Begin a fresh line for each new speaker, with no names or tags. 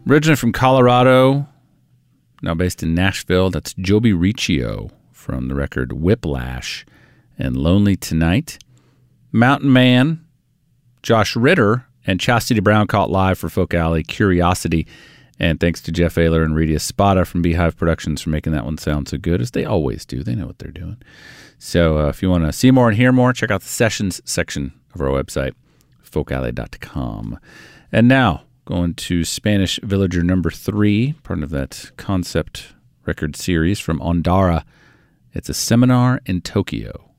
Originally from Colorado, now based in Nashville, that's Joby Riccio from the record Whiplash and Lonely Tonight. Mountain Man, Josh Ritter, and Chastity Brown caught live for Folk Alley Curiosity. And thanks to Jeff Ayler and Rita Espada from Beehive Productions for making that one sound so good, as they always do. They know what they're doing. So if you want to see more and hear more, check out the Sessions section of our website, folkalley.com. And now, going to Spanish Villager number 3, part of that concept record series from Ondara. It's a Seminar in Tokyo.